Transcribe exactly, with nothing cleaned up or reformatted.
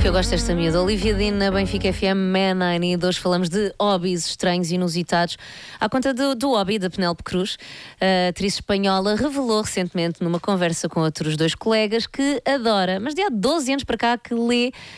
que eu gosto desta miúda. Olivia Dean na Benfica F M Man nine, e hoje falamos de hobbies estranhos e inusitados. À conta do, do hobby da Penélope Cruz, a atriz espanhola revelou recentemente numa conversa com outros dois colegas que adora, mas de há doze anos para cá, que lê